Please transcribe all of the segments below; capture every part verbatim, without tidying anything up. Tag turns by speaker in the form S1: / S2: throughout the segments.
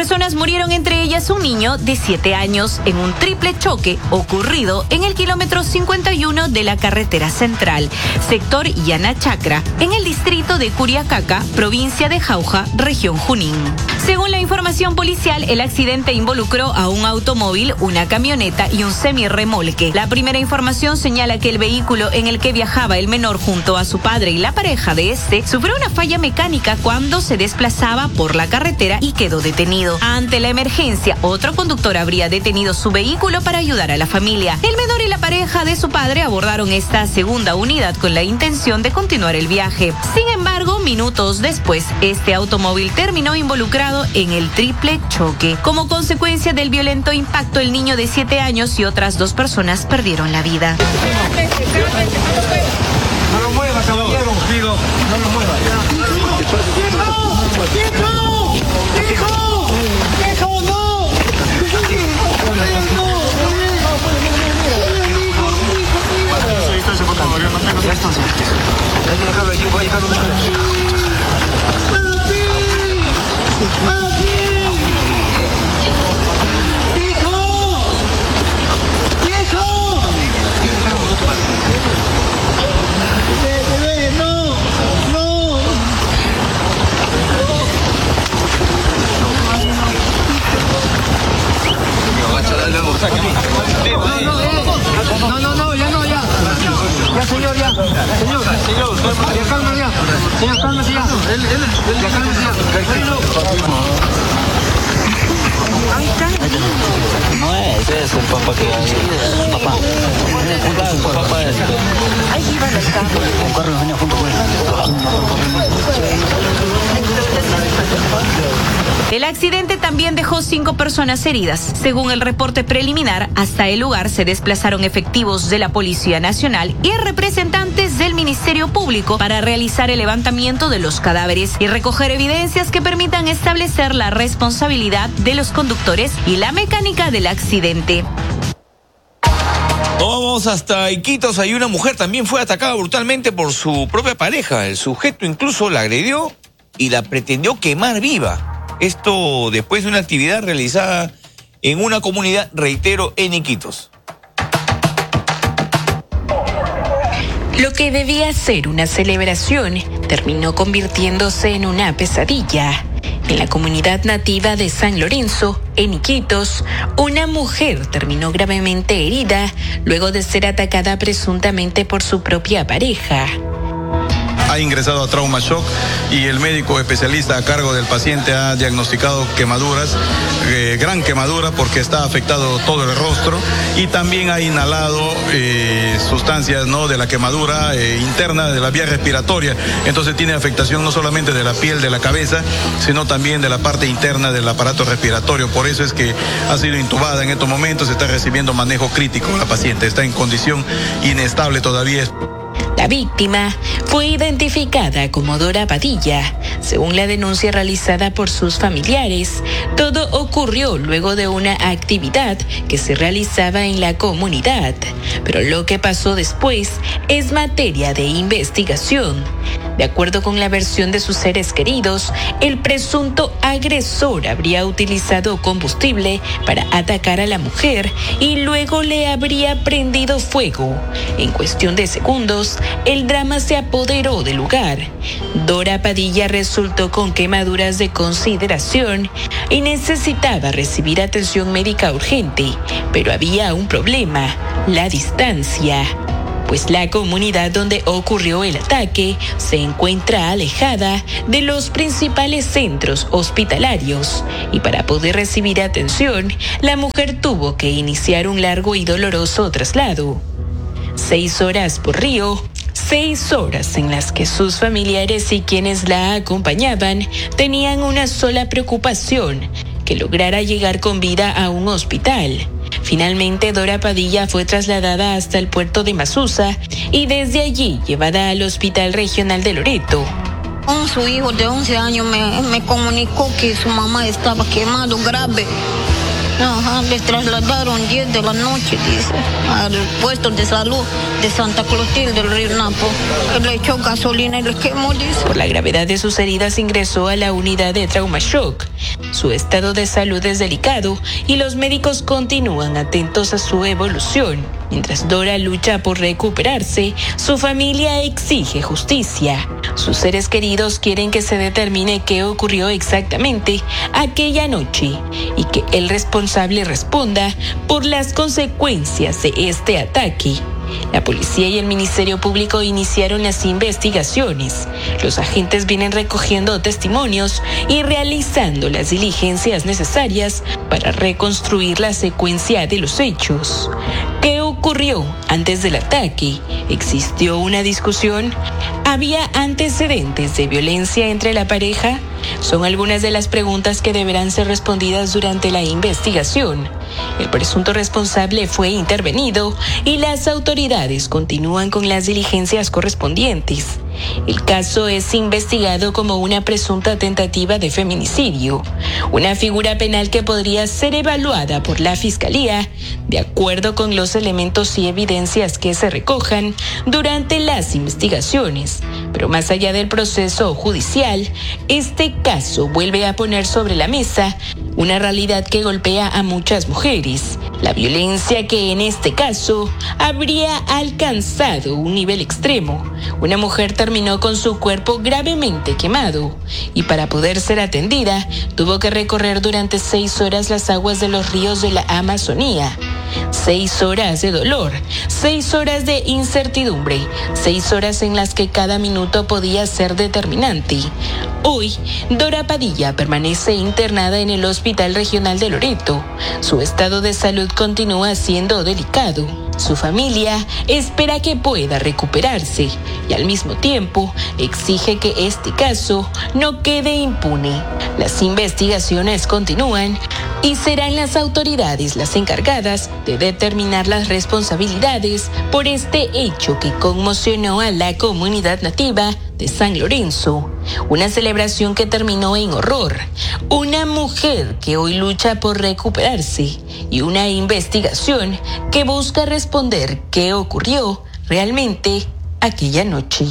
S1: personas murieron, entre ellas un niño de siete años, en un triple choque ocurrido en el kilómetro cincuenta y uno de la carretera central, sector Llana Chacra, en el distrito de Curiacaca, provincia de Jauja, región Junín. Según la información policial, el accidente involucró a un automóvil, una camioneta y un semirremolque. La primera información señala que el vehículo en el que viajaba el menor junto a su padre y la pareja de este sufrió una falla mecánica cuando se desplazaba por la carretera y quedó detenido. Ante la emergencia, otro conductor habría detenido su vehículo para ayudar a la familia. El menor y la pareja de su padre abordaron esta segunda unidad con la intención de continuar el viaje. Sin embargo, minutos después, este automóvil terminó involucrado en el triple choque. Como consecuencia del violento impacto, el niño de siete años y otras dos personas perdieron la vida.
S2: No lo mueva, caballero. No lo mueva. ¡Viejo! ¡Viejo! ¡Viejo! ¡Viejo, no! No, no, no, ya no, ya. Ya, señor, ya. Señor, señor, ya calma, ya. Señor, cálmese ya. Ya cálmese ya.
S3: No es, es el papá que es papá. El papá es.
S1: Ahí iba el carro.
S3: El carro venía junto con él.
S1: El accidente también dejó cinco personas heridas. Según el reporte preliminar, hasta el lugar se desplazaron efectivos de la Policía Nacional y representantes del Ministerio Público para realizar el levantamiento de los cadáveres y recoger evidencias que permitan establecer la responsabilidad de los conductores y la mecánica del accidente.
S4: Vamos hasta Iquitos. Hay una mujer también fue atacada brutalmente por su propia pareja. El sujeto incluso la agredió y la pretendió quemar viva. Esto después de una actividad realizada en una comunidad, reitero, en Iquitos.
S5: Lo que debía ser una celebración terminó convirtiéndose en una pesadilla. En la comunidad nativa de San Lorenzo, en Iquitos, una mujer terminó gravemente herida luego de ser atacada presuntamente por su propia pareja.
S6: Ha ingresado a trauma shock y el médico especialista a cargo del paciente ha diagnosticado quemaduras, eh, gran quemadura porque está afectado todo el rostro y también ha inhalado eh, sustancias no de la quemadura eh, interna de la vía respiratoria. Entonces tiene afectación no solamente de la piel de la cabeza, sino también de la parte interna del aparato respiratorio. Por eso es que ha sido intubada en estos momentos, está recibiendo manejo crítico. La paciente está en condición inestable todavía.
S5: La víctima fue identificada como Dora Padilla. Según la denuncia realizada por sus familiares, todo ocurrió luego de una actividad que se realizaba en la comunidad. Pero lo que pasó después es materia de investigación. De acuerdo con la versión de sus seres queridos, el presunto agresor habría utilizado combustible para atacar a la mujer y luego le habría prendido fuego. En cuestión de segundos, el drama se apoderó del lugar. Dora Padilla resultó con quemaduras de consideración y necesitaba recibir atención médica urgente, pero había un problema: la distancia. Pues la comunidad donde ocurrió el ataque se encuentra alejada de los principales centros hospitalarios y para poder recibir atención, la mujer tuvo que iniciar un largo y doloroso traslado. Seis horas por río, seis horas en las que sus familiares y quienes la acompañaban tenían una sola preocupación: que lograra llegar con vida a un hospital. Finalmente, Dora Padilla fue trasladada hasta el puerto de Masusa y desde allí llevada al Hospital Regional de Loreto.
S7: Con su hijo de once años me, me comunicó que su mamá estaba quemado grave. Ajá, les trasladaron diez de la noche, dice, al puesto de salud de Santa Clotilde del Río Napo. Le echó gasolina y le quemó, dice.
S5: Por la gravedad de sus heridas ingresó a la unidad de trauma shock. Su estado de salud es delicado y los médicos continúan atentos a su evolución. Mientras Dora lucha por recuperarse, su familia exige justicia. Sus seres queridos quieren que se determine qué ocurrió exactamente aquella noche y que el responsable responda por las consecuencias de este ataque. La policía y el Ministerio Público iniciaron las investigaciones. Los agentes vienen recogiendo testimonios y realizando las diligencias necesarias para reconstruir la secuencia de los hechos. ¿Qué ocurrió antes del ataque? ¿Existió una discusión? ¿Había antecedentes de violencia entre la pareja? Son algunas de las preguntas que deberán ser respondidas durante la investigación. El presunto responsable fue intervenido y las autoridades continúan con las diligencias correspondientes. El caso es investigado como una presunta tentativa de feminicidio, una figura penal que podría ser evaluada por la Fiscalía de acuerdo con los elementos y evidencias que se recojan durante las investigaciones. Pero más allá del proceso judicial, este caso vuelve a poner sobre la mesa una realidad que golpea a muchas mujeres. La violencia que en este caso habría alcanzado un nivel extremo. Una mujer terminó con su cuerpo gravemente quemado y para poder ser atendida tuvo que recorrer durante seis horas las aguas de los ríos de la Amazonía. Seis horas de dolor, seis horas de incertidumbre, seis horas en las que cada minuto podía ser determinante. Hoy, Dora Padilla permanece internada en el Hospital Regional de Loreto. Su estado de salud continúa siendo delicado. Su familia espera que pueda recuperarse y al mismo tiempo exige que este caso no quede impune. Las investigaciones continúan y serán las autoridades las encargadas de determinar las responsabilidades por este hecho que conmocionó a la comunidad nativa de San Lorenzo. Una celebración que terminó en horror. Una mujer que hoy lucha por recuperarse y una investigación que busca responder qué ocurrió realmente aquella noche.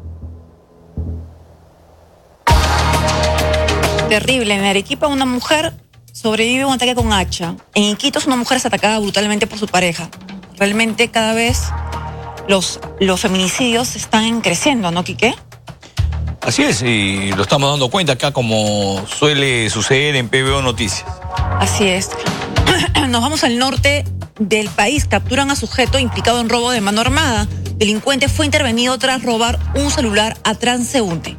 S8: Terrible. En Arequipa una mujer sobrevive a un ataque con hacha. En Iquitos una mujer es atacada brutalmente por su pareja. Realmente cada vez los, los feminicidios están creciendo, ¿no, Quique?
S4: Así es, y lo estamos dando cuenta acá como suele suceder en P B O Noticias.
S8: Así es. Nos vamos al norte del país. Capturan a sujeto implicado en robo de mano armada. Delincuente fue intervenido tras robar un celular a transeúnte.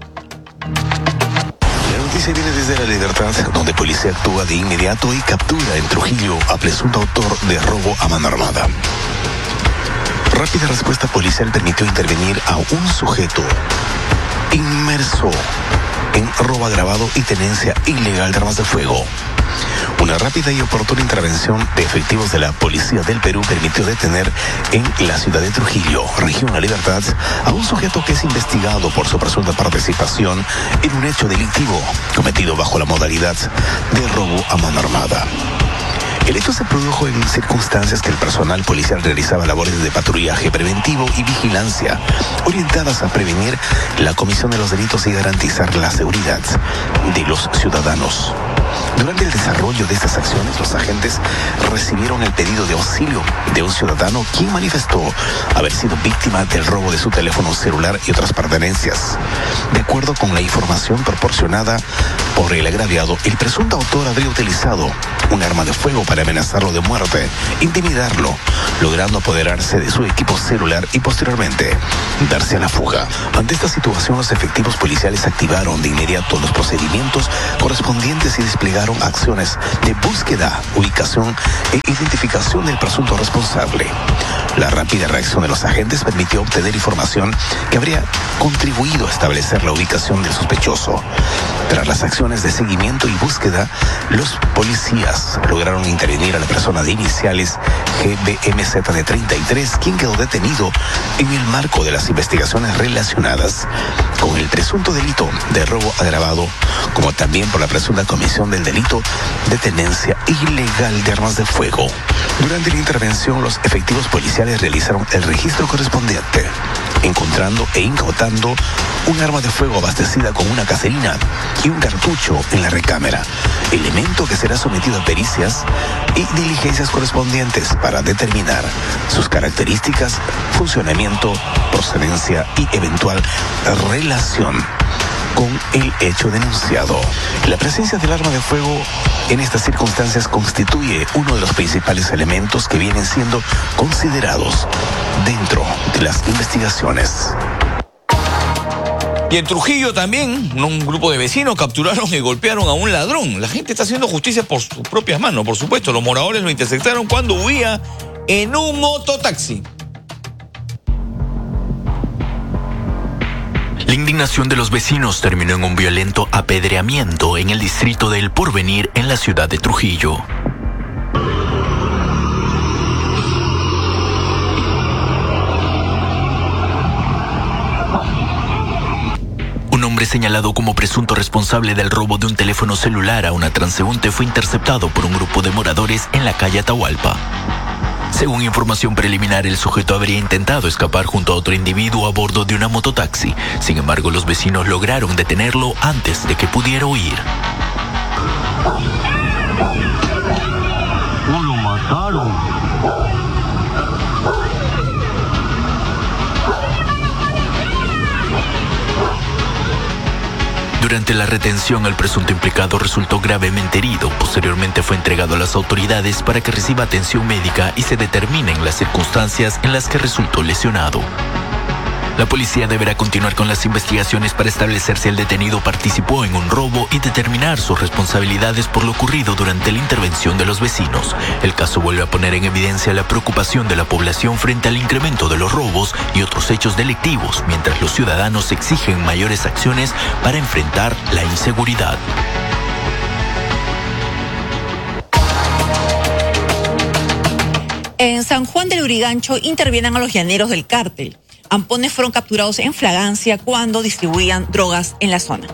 S9: La noticia viene desde La Libertad, donde policía actúa de inmediato y captura en Trujillo a presunto autor de robo a mano armada. Rápida respuesta policial permitió intervenir a un sujeto inmerso en robo agravado y tenencia ilegal de armas de fuego. Una rápida y oportuna intervención de efectivos de la Policía del Perú permitió detener en la ciudad de Trujillo, región La Libertad, a un sujeto que es investigado por su presunta participación en un hecho delictivo cometido bajo la modalidad de robo a mano armada. El hecho se produjo en circunstancias que el personal policial realizaba labores de patrullaje preventivo y vigilancia, orientadas a prevenir la comisión de los delitos y garantizar la seguridad de los ciudadanos. Durante el desarrollo de estas acciones, los agentes recibieron el pedido de auxilio de un ciudadano quien manifestó haber sido víctima del robo de su teléfono celular y otras pertenencias. De acuerdo con la información proporcionada por el agraviado, el presunto autor habría utilizado un arma de fuego para amenazarlo de muerte, intimidarlo, logrando apoderarse de su equipo celular y posteriormente darse a la fuga. Ante esta situación, los efectivos policiales activaron de inmediato los procedimientos correspondientes y desplegaron acciones de búsqueda, ubicación e identificación del presunto responsable. La rápida reacción de los agentes permitió obtener información que habría contribuido a establecer la ubicación del sospechoso. Tras las acciones de seguimiento y búsqueda, los policías lograron intervenir a la persona de iniciales G B M Z de treinta y tres, quien quedó detenido en el marco de las investigaciones relacionadas con el presunto delito de robo agravado, como también por la presunta comisión del delito de tenencia ilegal de armas de fuego. Durante la intervención, los efectivos policiales realizaron el registro correspondiente, encontrando e incautando un arma de fuego abastecida con una caserina y un cartucho en la recámara, elemento que será sometido a pericias y diligencias correspondientes para determinar sus características, funcionamiento, procedencia y eventual relación con el hecho denunciado. La presencia del arma de fuego en estas circunstancias constituye uno de los principales elementos que vienen siendo considerados dentro de las investigaciones.
S4: Y en Trujillo también, un grupo de vecinos capturaron y golpearon a un ladrón. La gente está haciendo justicia por sus propias manos, por supuesto. Los moradores lo interceptaron cuando huía en un mototaxi.
S10: La indignación de los vecinos terminó en un violento apedreamiento en el distrito de El Porvenir, en la ciudad de Trujillo. Un hombre señalado como presunto responsable del robo de un teléfono celular a una transeúnte fue interceptado por un grupo de moradores en la calle Atahualpa. Según información preliminar, el sujeto habría intentado escapar junto a otro individuo a bordo de una mototaxi. Sin embargo, los vecinos lograron detenerlo antes de que pudiera huir.
S2: ¡No lo mataron!
S10: Durante la retención, el presunto implicado resultó gravemente herido. Posteriormente fue entregado a las autoridades para que reciba atención médica y se determinen las circunstancias en las que resultó lesionado. La policía deberá continuar con las investigaciones para establecer si el detenido participó en un robo y determinar sus responsabilidades por lo ocurrido durante la intervención de los vecinos. El caso vuelve a poner en evidencia la preocupación de la población frente al incremento de los robos y otros hechos delictivos, mientras los ciudadanos exigen mayores acciones para enfrentar la inseguridad.
S8: En San Juan del Urigancho intervienen a los llaneros del cártel. Ampones fueron capturados en flagrancia cuando distribuían drogas en la zona.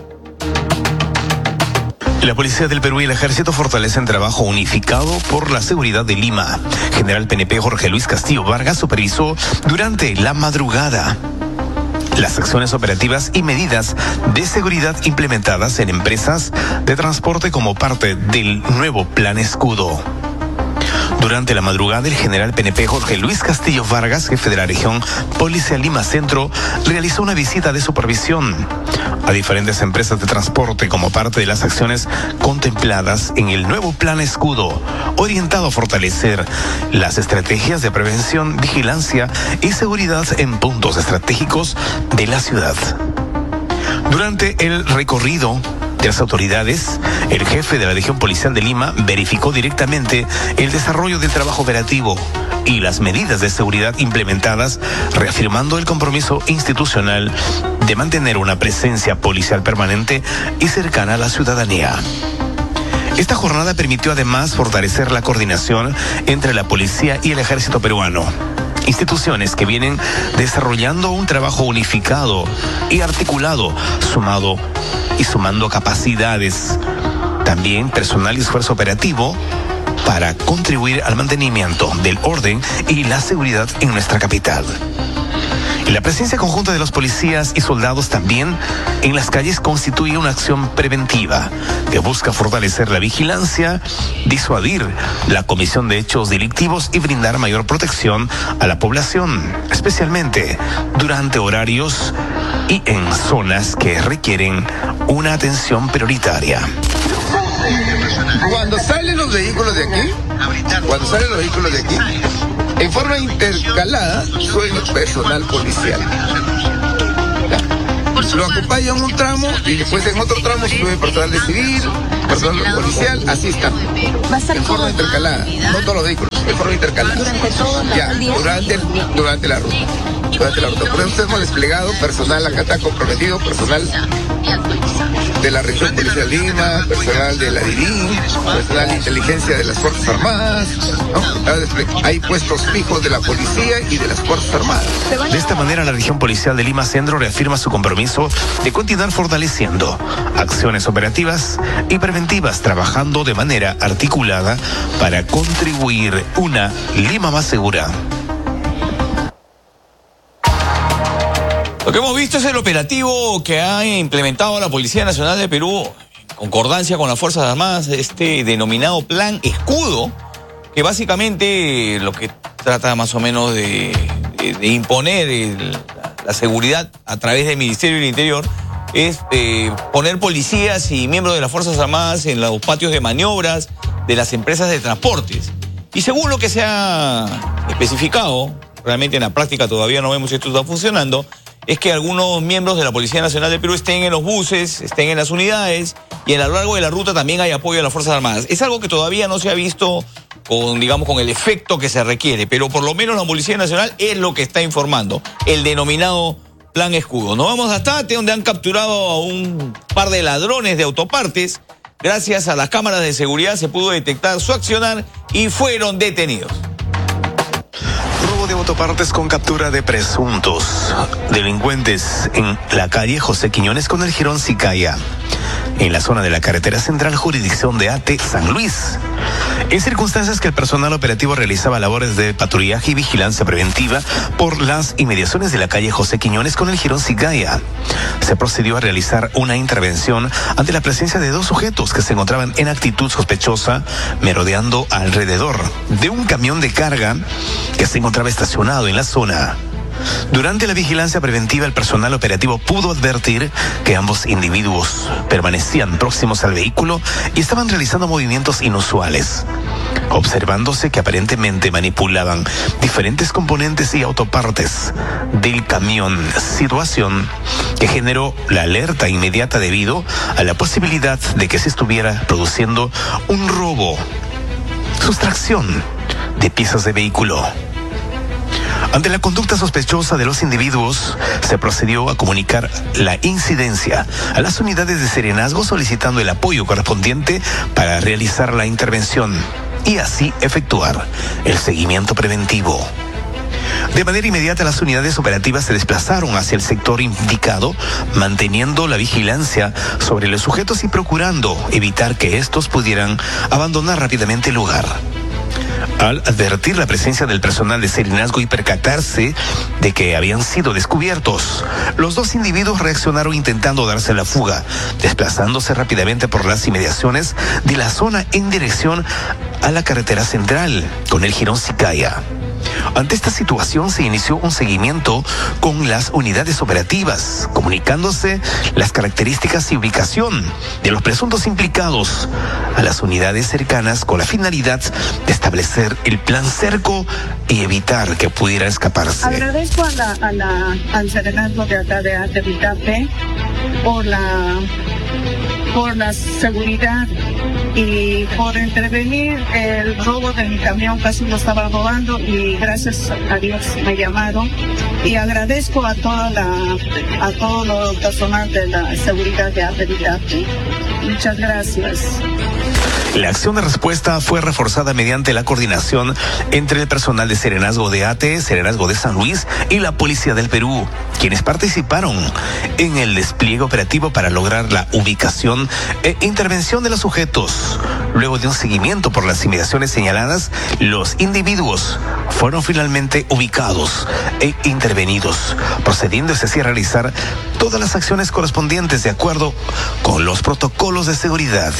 S9: La Policía del Perú y el Ejército fortalecen trabajo unificado por la seguridad de Lima. General P N P Jorge Luis Castillo Vargas supervisó durante la madrugada las acciones operativas y medidas de seguridad implementadas en empresas de transporte como parte del nuevo Plan Escudo. Durante la madrugada, el general P N P Jorge Luis Castillo Vargas, jefe de la región policial Lima Centro, realizó una visita de supervisión a diferentes empresas de transporte como parte de las acciones contempladas en el nuevo Plan Escudo, orientado a fortalecer las estrategias de prevención, vigilancia y seguridad en puntos estratégicos de la ciudad. Durante el recorrido de las autoridades, el jefe de la región policial de Lima verificó directamente el desarrollo del trabajo operativo y las medidas de seguridad implementadas, reafirmando el compromiso institucional de mantener una presencia policial permanente y cercana a la ciudadanía. Esta jornada permitió además fortalecer la coordinación entre la policía y el ejército peruano, instituciones que vienen desarrollando un trabajo unificado y articulado, sumado y sumando capacidades, también personal y esfuerzo operativo para contribuir al mantenimiento del orden y la seguridad en nuestra capital. Y la presencia conjunta de los policías y soldados también en las calles constituye una acción preventiva que busca fortalecer la vigilancia, disuadir la comisión de hechos delictivos y brindar mayor protección a la población, especialmente durante horarios y en zonas que requieren una atención prioritaria.
S11: Cuando salen los vehículos de aquí, cuando salen los vehículos de aquí, en forma intercalada suena personal policial. lo acompaña en un tramo y después en otro tramo sube personal de civil, personal policial, así está. En forma intercalada, no todos los vehículos, en forma intercalada. Ya, durante, el, durante la ruta. Durante la ruta. Por eso hemos desplegado personal, acá está comprometido, personal de la región policial de Lima, personal de la D I R I, personal de inteligencia de las Fuerzas Armadas, ¿no? Hay puestos fijos de la policía y de las Fuerzas Armadas.
S12: De esta manera, la región policial de Lima Centro reafirma su compromiso de continuar fortaleciendo acciones operativas y preventivas, trabajando de manera articulada para contribuir una Lima más segura.
S4: Lo que hemos visto es el operativo que ha implementado la Policía Nacional de Perú en concordancia con las Fuerzas Armadas, este denominado Plan Escudo, que básicamente lo que trata más o menos de, de, de imponer el, la seguridad a través del Ministerio del Interior es eh, poner policías y miembros de las Fuerzas Armadas en los patios de maniobras de las empresas de transportes. Y según lo que se ha especificado, realmente en la práctica todavía no vemos si esto está funcionando, es que algunos miembros de la Policía Nacional de Perú estén en los buses, estén en las unidades y a lo largo de la ruta también hay apoyo a las Fuerzas Armadas. Es algo que todavía no se ha visto con, digamos, con el efecto que se requiere, pero por lo menos la Policía Nacional es lo que está informando, el denominado Plan Escudo. Nos vamos hasta Tate, donde han capturado a un par de ladrones de autopartes. Gracias a las cámaras de seguridad se pudo detectar su accionar y fueron detenidos.
S12: De autopartes con captura de presuntos delincuentes en la calle José Quiñones con el jirón Sicaya, en la zona de la carretera central, jurisdicción de Ate, San Luis. En circunstancias que el personal operativo realizaba labores de patrullaje y vigilancia preventiva por las inmediaciones de la calle José Quiñones con el jirón Sicaya, se procedió a realizar una intervención ante la presencia de dos sujetos que se encontraban en actitud sospechosa merodeando alrededor de un camión de carga que se encontraba estacionado en la zona. Durante la vigilancia preventiva, el personal operativo pudo advertir que ambos individuos permanecían próximos al vehículo y estaban realizando movimientos inusuales, observándose que aparentemente manipulaban diferentes componentes y autopartes del camión, situación que generó la alerta inmediata debido a la posibilidad de que se estuviera produciendo un robo, sustracción de piezas de vehículo. Ante la conducta sospechosa de los individuos, se procedió a comunicar la incidencia a las unidades de serenazgo solicitando el apoyo correspondiente para realizar la intervención y así efectuar el seguimiento preventivo. De manera inmediata, las unidades operativas se desplazaron hacia el sector indicado, manteniendo la vigilancia sobre los sujetos y procurando evitar que estos pudieran abandonar rápidamente el lugar. Al advertir la presencia del personal de serenazgo y percatarse de que habían sido descubiertos, los dos individuos reaccionaron intentando darse la fuga, desplazándose rápidamente por las inmediaciones de la zona en dirección a la carretera central con el jirón Sicaya. Ante esta situación se inició un seguimiento con las unidades operativas, comunicándose las características y ubicación de los presuntos implicados a las unidades cercanas con la finalidad de establecer el plan cerco y evitar que pudiera escaparse.
S13: Agradezco a la, a la, al serenazgo de acá de Ate por la por la seguridad y por intervenir el robo de mi camión, casi lo estaba robando y gracias a Dios me llamaron y agradezco a toda la a todo el personal de la seguridad de Ate. Muchas gracias.
S12: La acción de respuesta fue reforzada mediante la coordinación entre el personal de serenazgo de Ate, serenazgo de San Luis y la Policía del Perú, quienes participaron en el despliegue operativo para lograr la ubicación e intervención de los sujetos. Luego de un seguimiento por las inmediaciones señaladas, los individuos fueron finalmente ubicados e intervenidos, procediéndose así a realizar todas las acciones correspondientes de acuerdo con los protocolos de seguridad.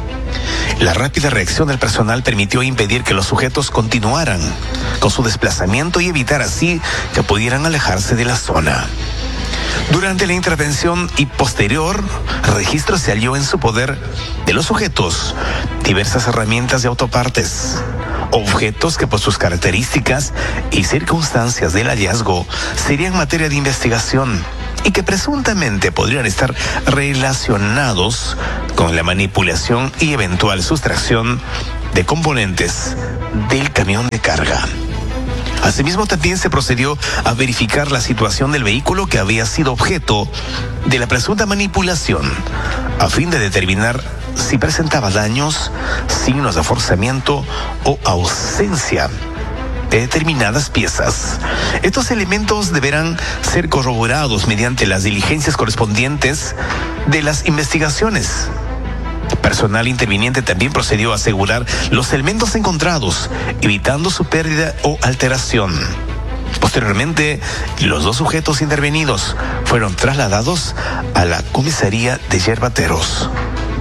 S12: La rápida reacción del personal permitió impedir que los sujetos continuaran con su desplazamiento y evitar así que pudieran alejarse de la zona. Durante la intervención y posterior registro se halló en su poder de los sujetos diversas herramientas de autopartes, objetos que por sus características y circunstancias del hallazgo serían materia de investigación y que presuntamente podrían estar relacionados con la manipulación y eventual sustracción de componentes del camión de carga. Asimismo, también se procedió a verificar la situación del vehículo que había sido objeto de la presunta manipulación, a fin de determinar si presentaba daños, signos de forzamiento o ausencia de determinadas piezas. Estos elementos deberán ser corroborados mediante las diligencias correspondientes de las investigaciones. Personal interviniente también procedió a asegurar los elementos encontrados, evitando su pérdida o alteración. Posteriormente, los dos sujetos intervenidos fueron trasladados a la comisaría de Yerbateros.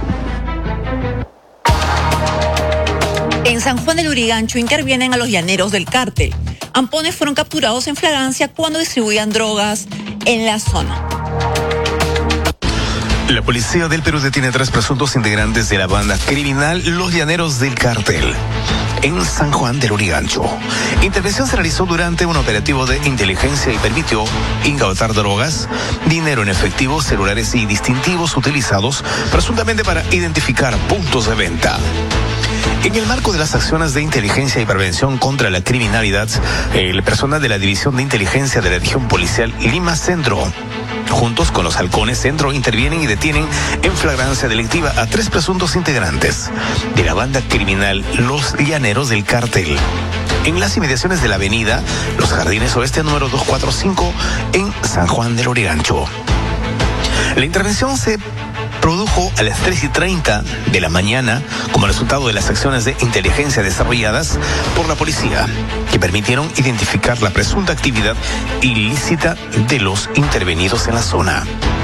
S8: En San Juan del Lurigancho intervienen a los llaneros del cártel. Ampones fueron capturados en flagrancia cuando distribuían drogas en la zona.
S12: La policía del Perú detiene tres presuntos integrantes de la banda criminal Los Llaneros del Cartel en San Juan del Lurigancho. Intervención se realizó durante un operativo de inteligencia y permitió incautar drogas, dinero en efectivo, celulares y distintivos utilizados presuntamente para identificar puntos de venta. En el marco de las acciones de inteligencia y prevención contra la criminalidad, el personal de la División de Inteligencia de la Región Policial Lima Centro, juntos con los halcones Centro, intervienen y detienen en flagrancia delictiva a tres presuntos integrantes de la banda criminal Los Llaneros del Cartel en las inmediaciones de la avenida Los Jardines Oeste número doscientos cuarenta y cinco en San Juan del Lurigancho. La intervención se produjo a las tres y treinta de la mañana como resultado de las acciones de inteligencia desarrolladas por la policía, que permitieron identificar la presunta actividad ilícita de los intervenidos en la zona.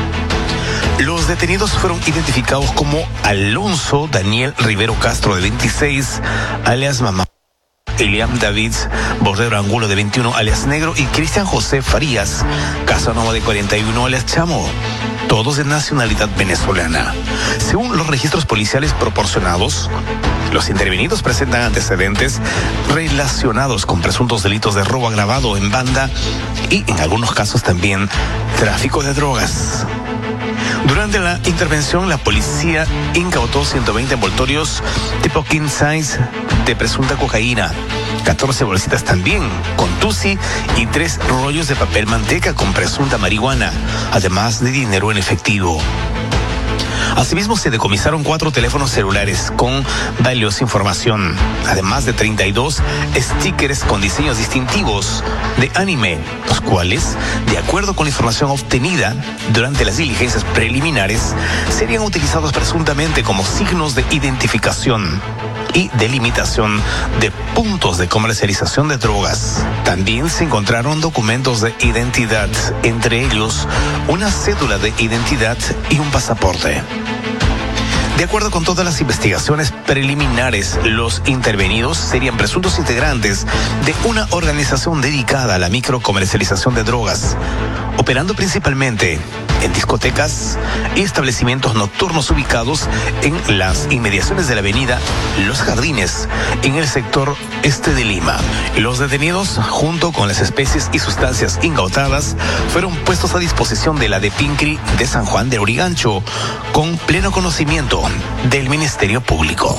S12: Los detenidos fueron identificados como Alonso Daniel Rivero Castro, de veintiséis, alias Mamá, Eliam David Bordero Angulo, de veintiuno, alias Negro, y Cristian José Farías Casanova, de cuarenta y uno, alias Chamo, todos de nacionalidad venezolana. Según los registros policiales proporcionados, los intervenidos presentan antecedentes relacionados con presuntos delitos de robo agravado en banda y, en algunos casos, también tráfico de drogas. Durante la intervención, la policía incautó ciento veinte envoltorios tipo king size de presunta cocaína, catorce bolsitas también con tusi y tres rollos de papel manteca con presunta marihuana, además de dinero en efectivo. Asimismo, se decomisaron cuatro teléfonos celulares con valiosa información, además de treinta y dos stickers con diseños distintivos de anime, los cuales, de acuerdo con la información obtenida durante las diligencias preliminares, serían utilizados presuntamente como signos de identificación y delimitación de puntos de comercialización de drogas. También se encontraron documentos de identidad, entre ellos una cédula de identidad y un pasaporte. De acuerdo con todas las investigaciones preliminares, los intervenidos serían presuntos integrantes de una organización dedicada a la microcomercialización de drogas, operando principalmente en discotecas y establecimientos nocturnos ubicados en las inmediaciones de la avenida Los Jardines, en el sector este de Lima. Los detenidos, junto con las especies y sustancias incautadas, fueron puestos a disposición de la de Pincri de San Juan del Lurigancho, con pleno conocimiento del Ministerio Público.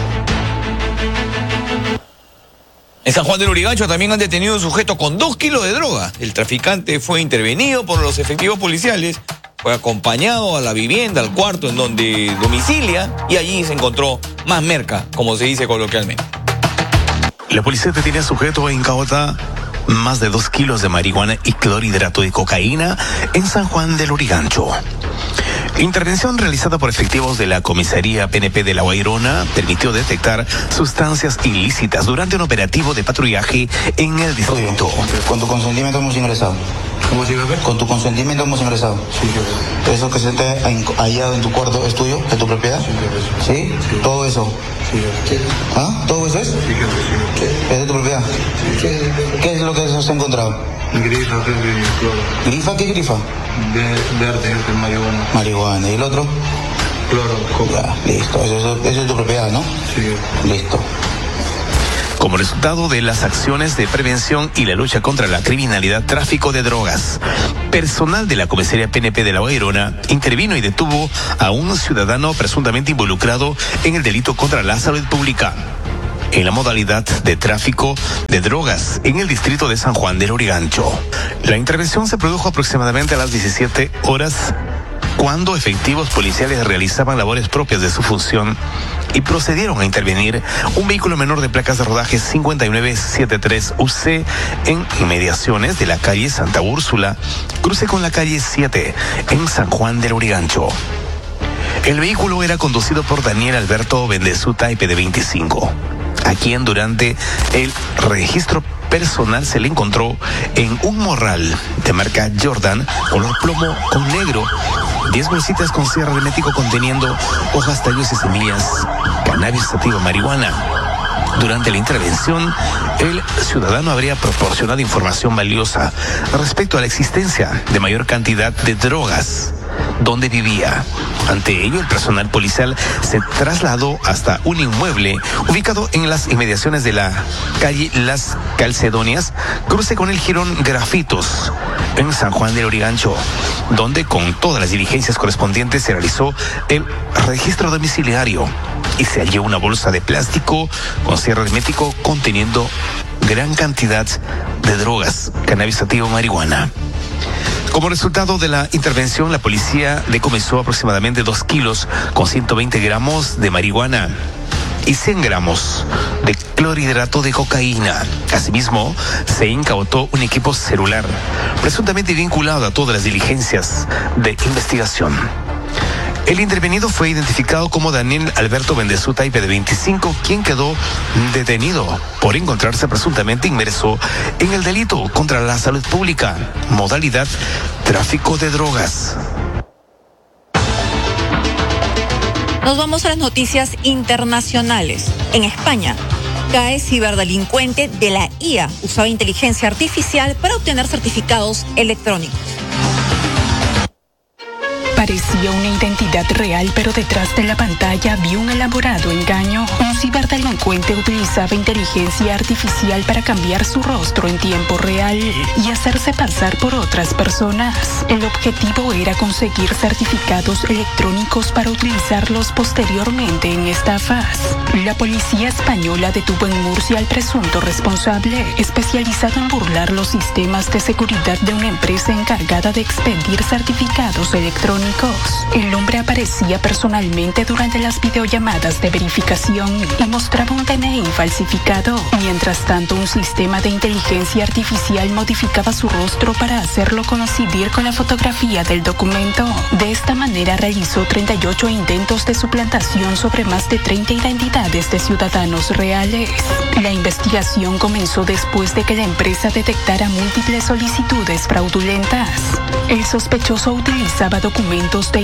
S4: En San Juan del Lurigancho también han detenido a un sujeto con dos kilos de droga. El traficante fue intervenido por los efectivos policiales, fue acompañado a la vivienda, al cuarto en donde domicilia, y allí se encontró más merca, como se dice coloquialmente.
S12: La policía detiene al sujeto e incauta más de dos kilos de marihuana y clorhidrato de cocaína en San Juan del Lurigancho. Intervención realizada por efectivos de la comisaría P N P de La Guairona permitió detectar sustancias ilícitas durante un operativo de patrullaje en el distrito.
S14: Con tu consentimiento hemos ingresado.
S2: ¿Cómo sigue?
S14: Con tu consentimiento hemos ingresado.
S2: Sí, jefe.
S14: ¿Eso que se está allá en tu cuarto es tuyo? ¿Es tu propiedad?
S2: Sí, jefe.
S14: ¿Sí? ¿Sí? ¿Todo eso?
S2: Sí, jefe.
S14: ¿Ah? ¿Todo eso es?
S2: Sí, jefe. Sí.
S14: ¿Es de tu propiedad?
S2: Sí, jefe.
S14: ¿Qué es lo que se ha encontrado?
S2: Grifa, jefe, y cloro.
S14: ¿Grifa? ¿Qué grifa?
S2: De, verde, jefe, marihuana.
S14: Marihuana. ¿Y el otro?
S2: Cloro, coca.
S14: Ya, listo. Eso, eso, eso es tu propiedad, ¿no?
S2: Sí, jefe.
S14: Listo.
S12: como resultado de las acciones de prevención y la lucha contra la criminalidad, tráfico de drogas. Personal de la comisaría P N P de La Guairona intervino y detuvo a un ciudadano presuntamente involucrado en el delito contra la salud pública en la modalidad de tráfico de drogas en el distrito de San Juan del Lurigancho. La intervención se produjo aproximadamente a las diecisiete horas, cuando efectivos policiales realizaban labores propias de su función y procedieron a intervenir un vehículo menor de placas de rodaje cincuenta y nueve setenta y tres U C en inmediaciones de la calle Santa Úrsula, cruce con la calle siete en San Juan del Lurigancho. El vehículo era conducido por Daniel Alberto Bendezuta, I P de veinticinco, a quien durante el registro personal se le encontró en un morral de marca Jordan, color plomo con negro, diez bolsitas con cierre hermético conteniendo hojas, tallos y semillas, cannabis sativa, marihuana. Durante la intervención, el ciudadano habría proporcionado información valiosa respecto a la existencia de mayor cantidad de drogas donde vivía. Ante ello, el personal policial se trasladó hasta un inmueble ubicado en las inmediaciones de la calle Las Calcedonias, cruce con el jirón Grafitos, en San Juan del Lurigancho, donde con todas las diligencias correspondientes se realizó el registro domiciliario y se halló una bolsa de plástico con cierre hermético conteniendo gran cantidad de drogas, cannabis sativa, marihuana. Como resultado de la intervención, la policía decomisó aproximadamente dos kilos con ciento veinte gramos de marihuana y cien gramos de clorhidrato de cocaína. Asimismo, se incautó un equipo celular presuntamente vinculado a todas las diligencias de investigación. El intervenido fue identificado como Daniel Alberto Bendezuta, I P de veinticinco, quien quedó detenido por encontrarse presuntamente inmerso en el delito contra la salud pública, modalidad tráfico de drogas.
S8: Nos vamos a las noticias internacionales. En España, cae ciberdelincuente de la I A. Usaba inteligencia artificial para obtener certificados electrónicos.
S15: Parecía una identidad real, pero detrás de la pantalla vio un elaborado engaño. Un ciberdelincuente utilizaba inteligencia artificial para cambiar su rostro en tiempo real y hacerse pasar por otras personas. El objetivo era conseguir certificados electrónicos para utilizarlos posteriormente en estafas. La policía española detuvo en Murcia al presunto responsable, especializado en burlar los sistemas de seguridad de una empresa encargada de expedir certificados electrónicos. El hombre aparecía personalmente durante las videollamadas de verificación y mostraba un D N I falsificado. Mientras tanto, un sistema de inteligencia artificial modificaba su rostro para hacerlo coincidir con la fotografía del documento. De esta manera realizó treinta y ocho intentos de suplantación sobre más de treinta identidades de ciudadanos reales. La investigación comenzó después de que la empresa detectara múltiples solicitudes fraudulentas. El sospechoso utilizaba documentos de